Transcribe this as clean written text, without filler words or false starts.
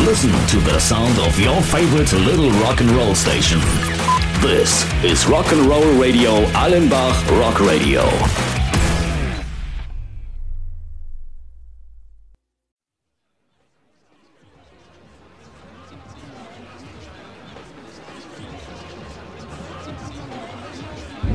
Listen to the sound of your favorite little rock and roll station. This is Rock and Roll Radio Allenbach Rock Radio.